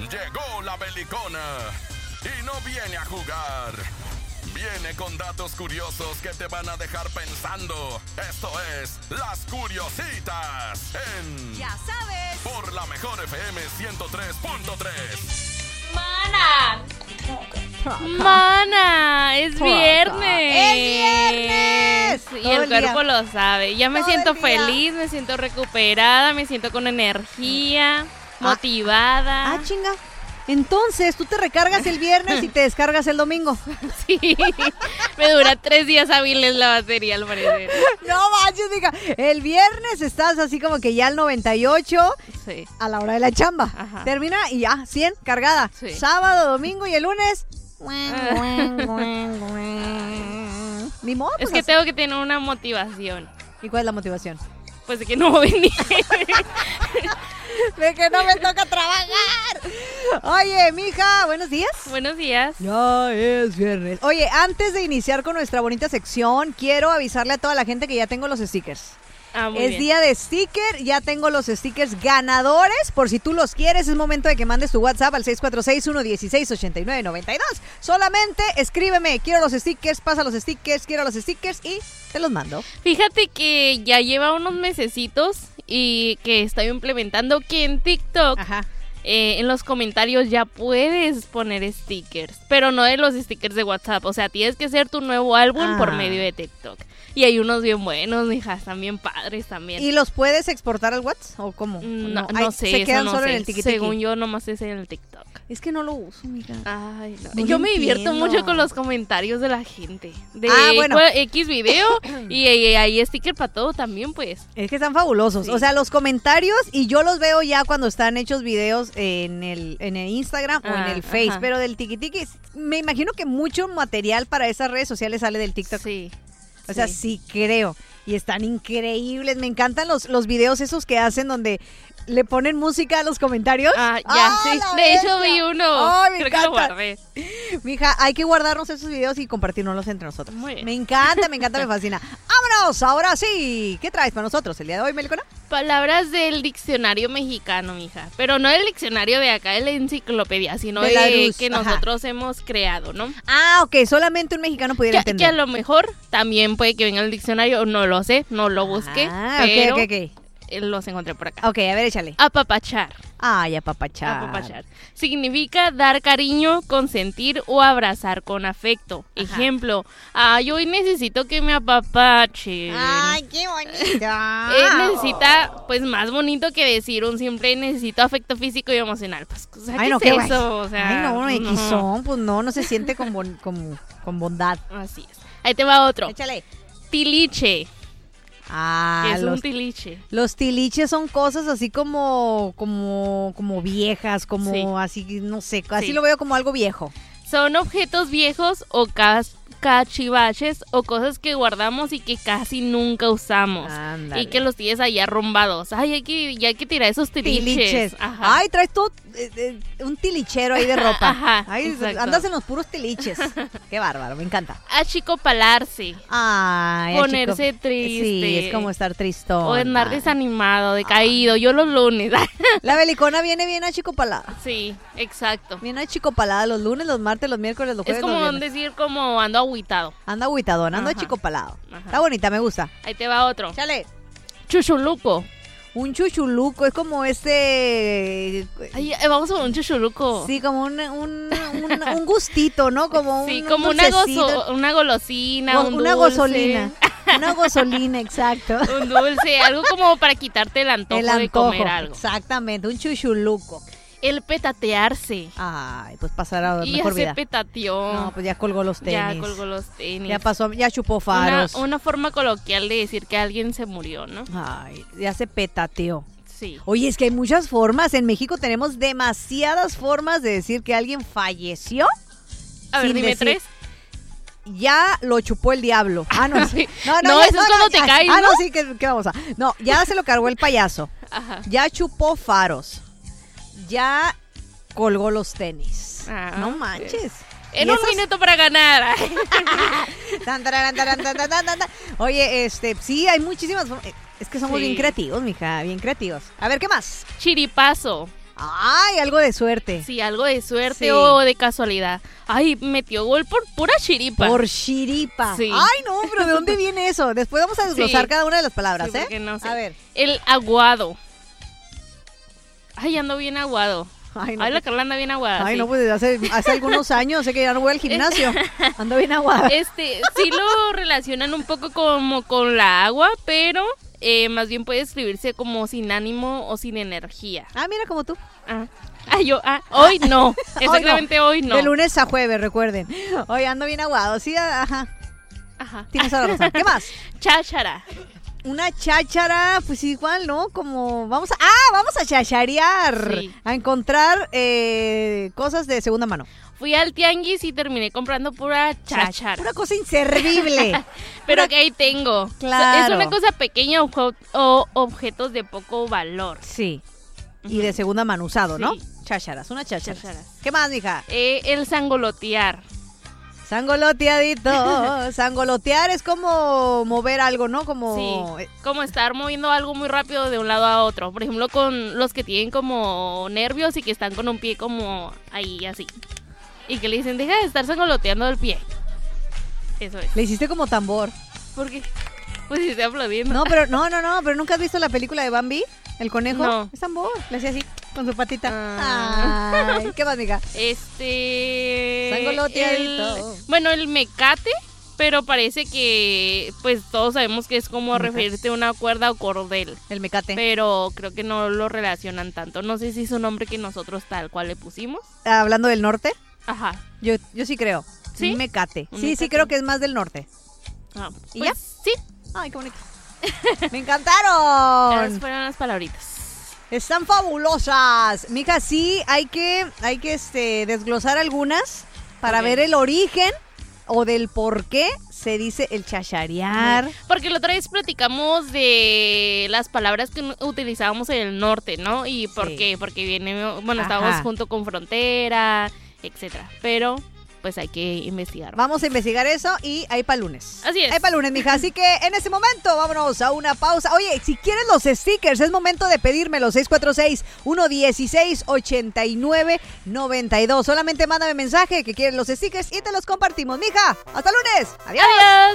Llegó la belicona y no viene a jugar. Viene con datos curiosos que te van a dejar pensando. Esto es Las Curiositas en... Ya sabes. Por la mejor FM 103.3. ¡Mana! ¡Mana! ¡Es viernes! ¡Es viernes! Y el cuerpo lo sabe. Ya me siento feliz, me siento recuperada, me siento con energía, motivada. Ah, chinga. Entonces, tú te recargas el viernes y te descargas el domingo. Sí, me dura 3 días hábiles la batería, al parecer. No manches, mija. El viernes estás así como que ya al 98 Sí. a la hora de la chamba. Ajá. Termina y ya, 100 cargada. Sí. Sábado, domingo y el lunes... Ni modo. Es pues, que así. tengo que tener una motivación. ¿Y cuál es la motivación? Pues de que no venir. De que no me toca trabajar. Oye, mija, buenos días. Buenos días. Ya es viernes. Oye, antes de iniciar con nuestra bonita sección, quiero avisarle a toda la gente que ya tengo los stickers. Muy Es bien. día de sticker, ya tengo los stickers ganadores. Por si tú los quieres, es momento de que mandes tu WhatsApp al 646-116-8992. Solamente escríbeme, quiero los stickers, pasa los stickers, quiero los stickers y te los mando. Fíjate que ya lleva unos mesecitos y que estoy implementando que en TikTok, Ajá. en los comentarios ya puedes poner stickers, pero no de los stickers de WhatsApp. O sea, tienes que hacer tu nuevo álbum por medio de TikTok. Y hay unos bien buenos, mija, están bien padres también. ¿Y los puedes exportar al WhatsApp o cómo? No Ay, sé, se eso quedan no solo sé. en el tiquitiqui. Según yo, nomás es en el TikTok. Es que no lo uso, mija. Ay, no. No Yo lo me divierto entiendo. mucho con los comentarios de la gente. De bueno. X video y hay sticker para todo también, pues. Es que están fabulosos. Sí. O sea, los comentarios, y yo los veo ya cuando están hechos videos en el Instagram o en el Face, ajá. pero del tiquitiqui, me imagino que mucho material para esas redes sociales sale del TikTok. Sí. O sea, sí creo. Y están increíbles. Me encantan los videos esos que hacen donde le ponen música a los comentarios. Ah, ya, ¡Ah, sí. la De hecho, bestia! vi uno. ¡Ay, me Creo que lo encanta! guardé. Mija, hay que guardarnos esos videos y compartirnos entre nosotros. Muy bien. Me encanta, me fascina. ¡Vámonos! Ahora sí. ¿Qué traes para nosotros el día de hoy, Melicona? Palabras del diccionario mexicano, mija. Pero no del diccionario de acá, de la enciclopedia, sino De la de luz, que ajá. nosotros hemos creado, ¿no? Ah, ok. Solamente un mexicano pudiera Que a entender. lo mejor también puede que venga el diccionario, no lo sé, no lo busqué, Ah, pero ok. los encontré por acá. Ok, a ver, échale. Apapachar. Ay, apapachar. Apapachar. Significa dar cariño, consentir o abrazar con afecto. Ajá. Ejemplo, ay, hoy necesito que me apapachen. Ay, qué bonita. Necesita, pues, más bonito que decir un simple necesito afecto físico y emocional. Pues, o sea, Ay, ¿qué no, es qué eso? guay. O sea, Ay, no, no. Xon, pues no se siente con bondad. Así es. Ahí te va otro. Échale. Tiliche. Ah, ¿Qué es un tiliche? los tiliches son cosas así como viejas, como Sí. así, no sé, así Sí. lo veo como algo viejo. Son objetos viejos o cachivaches o cosas que guardamos y que casi nunca usamos. Ándale. Y que los tienes ahí arrumbados. Ay, ya hay que tirar esos tiliches. Ajá. Ay, traes todo un tilichero ahí de ropa. Ajá, Ay, exacto. andas en los puros tiliches. Qué bárbaro, me encanta. Achicopalarse. Ay, Ponerse chico. triste. Sí, es como estar tristón. O andar desanimado, decaído. Yo los lunes. La belicona viene bien achicopalada. Sí, exacto. Bien achicopalada los lunes, los martes, los miércoles, los jueves, Es como los viernes. decir como ando agüitado. Anda agüitadón, anda Ajá. achicopalado. Ajá. Está bonita, me gusta. Ahí te va otro. Chale. Chuchuluco. Un chuchuluco, es como Ay, vamos por un chuchuluco. sí, como un gustito, ¿no? Como un Sí, como una dulcecito. una golosina, un Una dulce. gasolina. Una gasolina, exacto. Un dulce, algo como para quitarte el antojo, El de antojo, comer algo. exactamente, un chuchuluco. El petatearse. Ay, pues pasará Y mejor ya se vida. petateó. No, pues ya colgó los tenis. Ya colgó los tenis. Ya pasó, ya chupó faros. Una forma coloquial de decir que alguien se murió, ¿no? Ay, ya se petateó. Sí. Oye, es que hay muchas formas. En México tenemos demasiadas formas de decir que alguien falleció. A ver, sin dime decir, 3. Ya lo chupó el diablo. Ah, no. Sí. No, No, eso es cuando te caes, Ah, no, ¿no? sí, ¿qué vamos a? No, ya se lo cargó el payaso. Ajá. Ya chupó faros. Ya colgó los tenis. Ah, No ok. manches. En ¿Y un esas? minuto para ganar. Tan, tararán, tarán, tan, tan, tan, tan. Oye, sí, hay muchísimas formas. Es que somos Sí. bien creativos, mija, bien creativos. A ver, ¿qué más? Chiripazo. Ay, algo de suerte. Sí, algo de suerte Sí. o de casualidad. Ay, metió gol por pura chiripa. Por chiripa. Sí. Ay, no, pero ¿de dónde viene eso? Después vamos a desglosar Sí. cada una de las palabras, Sí, ¿eh? porque no sé. A ver. El aguado. Ay, ando bien aguado. Ay, no, Ay, la pues, Carla anda bien aguada. ay, sí. no, pues hace algunos años sé que ya no voy al gimnasio. Ando bien aguada. Sí lo relacionan un poco como con la agua, pero más bien puede escribirse como sin ánimo o sin energía. Ah, mira como tú. Hoy no. Exactamente hoy no. De lunes a jueves, recuerden. Hoy ando bien aguado. Sí, ajá. Ajá. Tienes toda la razón. ¿Qué más? Cháchara. Una cháchara, pues igual, ¿no? Como vamos a chacharear, Sí. a encontrar cosas de segunda mano. Fui al tianguis y terminé comprando pura cháchara. Una cosa inservible. Pero que ahí tengo. Claro. Es una cosa pequeña o objetos de poco valor. Sí. Y de segunda mano usado, ¿no? Sí. Chácharas, una cháchara. Chácharas. ¿Qué más, mija? El sangolotear. Sangoloteadito. Sangolotear es como mover algo, ¿no? Como Sí, como estar moviendo algo muy rápido de un lado a otro. Por ejemplo, con los que tienen como nervios y que están con un pie como ahí, así. Y que le dicen, deja de estar sangoloteando el pie. Eso es. le hiciste como tambor. ¿Por qué? Pues si estoy aplaudiendo. No, pero ¿nunca has visto la película de Bambi? ¿El conejo? No. Es tambor. Le hacía así, con su patita. Ah. Ay, ¿qué más, mija? Sangoloteadito. Bueno, el mecate, pero parece que, pues todos sabemos que es como Mecate. referirte a una cuerda o cordel. El mecate. Pero creo que no lo relacionan tanto. No sé si es un nombre que nosotros tal cual le pusimos. Hablando del norte, Ajá. yo sí creo. ¿Sí? Un mecate. Un Sí, mecate. creo que es más del norte. Ah, ¿Y pues, ya? Sí. Ay, qué bonito. ¡Me encantaron! Esas fueron las palabritas. Están fabulosas. Mija, sí, hay que desglosar algunas para Ok. ver el origen o del por qué se dice el chacharear. Porque la otra vez platicamos de las palabras que utilizábamos en el norte, ¿no? Y por Sí. qué, porque bueno, Ajá. estábamos junto con frontera, etcétera. Pero pues hay que investigar. Vamos a investigar eso y hay para lunes. Así es. Hay para lunes, mija. Así que en este momento vámonos a una pausa. Oye, si quieres los stickers, es momento de pedírmelos. 646-116-8992. Solamente mándame mensaje que quieres los stickers y te los compartimos, mija. Hasta lunes. Adiós. Adiós.